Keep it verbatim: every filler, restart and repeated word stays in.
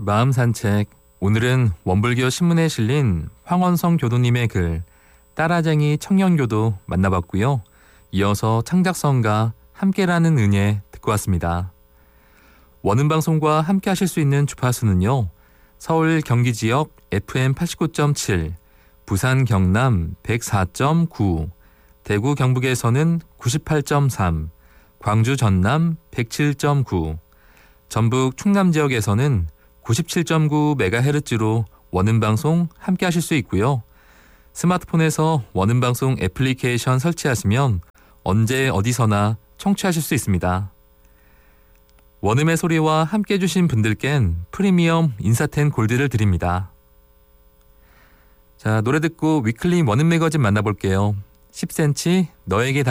마음 산책. 오늘은 원불교 신문에 실린 황원성 교도님의 글 따라쟁이 청년교도 만나봤고요. 이어서 창작성가 함께라는 은혜 듣고 왔습니다. 원음방송과 함께 하실 수 있는 주파수는요. 서울 경기 지역 에프엠 팔십구 점 칠, 부산 경남 백사 점 구, 대구 경북에서는 구십팔 점 삼, 광주 전남 백칠 점 구, 전북 충남 지역에서는 구십칠 점 구 메가헤르츠로 원음방송 함께 하실 수 있고요. 스마트폰에서 원음방송 애플리케이션 설치하시면 언제 어디서나 청취하실 수 있습니다. 원음의 소리와 함께 해주신 분들께는 프리미엄 인사텐 골드를 드립니다. 자, 노래 듣고 위클리 원음 매거진 만나볼게요. 십 센티미터 너에게